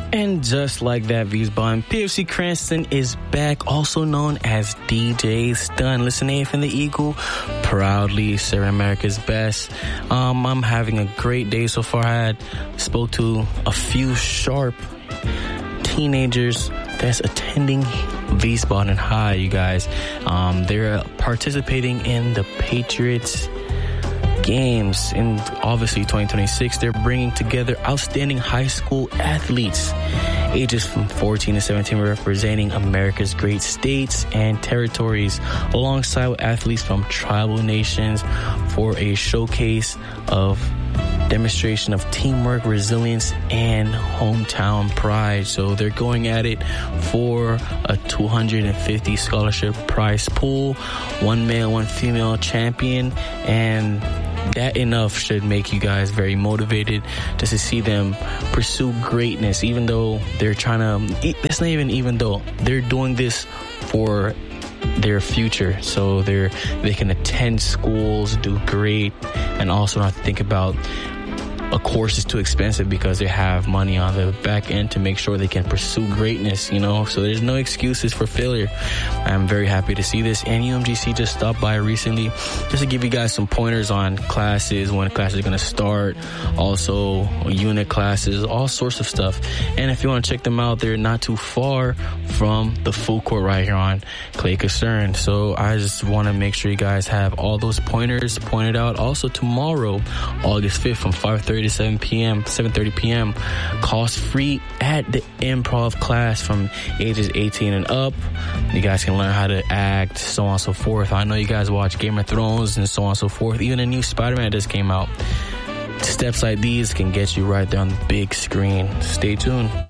And just like that, Wiesbaden, PFC Cranston is back, also known as DJ Stun. Listen, AFN the Eagle, proudly serving America's best. I'm having a great day so far. I spoke to a few sharp teenagers that's attending Wiesbaden High, you guys. They're participating in the Patriots games in obviously 2026. They're bringing together outstanding high school athletes ages from 14 to 17, representing America's great states and territories, alongside with athletes from tribal nations for a showcase of demonstration of teamwork, resilience, and hometown pride. So they're going at it for a 250 scholarship prize pool, one male, one female champion, and that enough should make you guys very motivated just to see them pursue greatness, even though they're trying to, it's not even though, they're doing this for their future, so they can attend schools, do great, and also not have to think about a course is too expensive because they have money on the back end to make sure they can pursue greatness, so there's no excuses for failure. I'm very happy to see this, and UMGC just stopped by recently just to give you guys some pointers on classes, when classes are going to start, also unit classes, all sorts of stuff. And if you want to check them out, they're not too far from the food court right here on Clay Concern. So I just want to make sure you guys have all those pointers pointed out. Also tomorrow, August 5th from 5:30 to 7:30 p.m. cost free at the improv class from ages 18 and up. You guys can learn how to act, so on and so forth. I know you guys watch Game of Thrones and so on and so forth. Even a new Spider-Man just came out. Steps like these can get you right there on the big screen. Stay tuned.